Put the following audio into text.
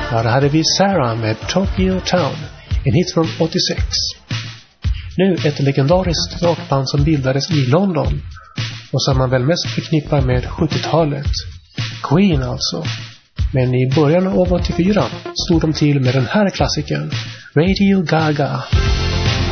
Ja, då hade vi Sarah med Tokyo Town, en hit från 86. Nu ett legendariskt rockband som bildades i London och som man väl mest förknippar med 70-talet. Queen alltså. Men i början av 84 stod de till med den här klassikern, Radio Gaga.